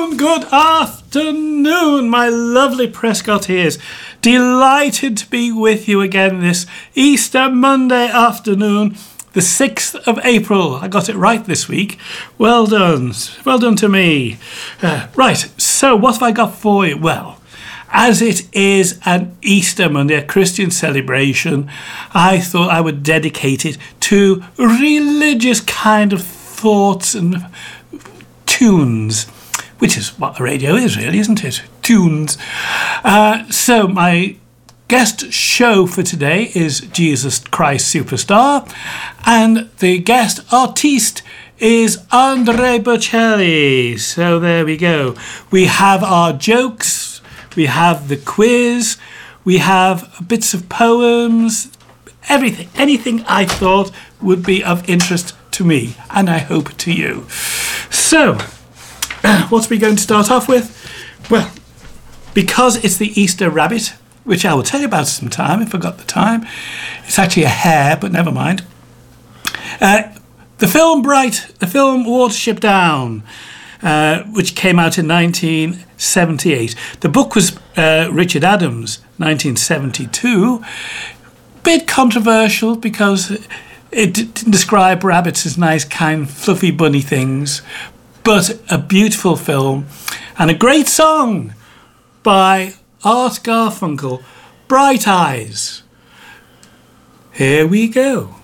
Good afternoon, my lovely Prescottiers. Delighted to be with you again this Easter Monday afternoon, the 6th of April. I got it right this week. Well done. Well done to me. Right, so what have I got for you? Well, as it is an Easter Monday, a Christian celebration, I thought I would dedicate it to religious kind of thoughts and tunes, which is what the radio is, really, isn't it? Tunes. So my guest show for today is Jesus Christ Superstar, and the guest artiste is Andrea Bocelli. So there we go. We have our jokes, we have the quiz, we have bits of poems, everything, anything I thought would be of interest to me, and I hope to you. So, what are we going to start off with? Well, because it's the Easter rabbit, which I will tell you about sometime if I got the time. It's actually a hare, but never mind. The film Bright, the film Watership Down, which came out in 1978. The book was Richard Adams, 1972. Bit controversial because it didn't describe rabbits as nice, kind, fluffy, bunny things, but a beautiful film and a great song by Art Garfunkel, Bright Eyes. Here we go.